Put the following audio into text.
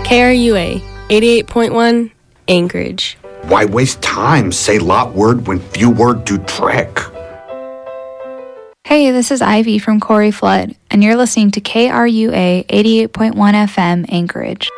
KRUA 88.1 Anchorage. Why waste time? Say lot word when few word do trick. Hey, this is Ivy from Corey Flood, and you're listening to KRUA 88.1 FM Anchorage.